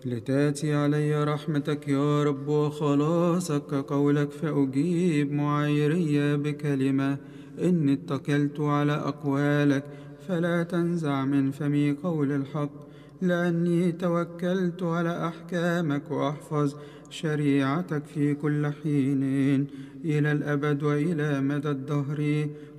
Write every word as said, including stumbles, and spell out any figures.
لتاتي علي رحمتك يا رب وخلاصك كقولك، فأجيب معايري بكلمة. إني اتكلت على أقوالك، فلا تنزع من فمي قول الحق. لأني توكلت على أحكامك وأحفظ شريعتك في كل حين إلى الأبد وإلى مدى الدهر.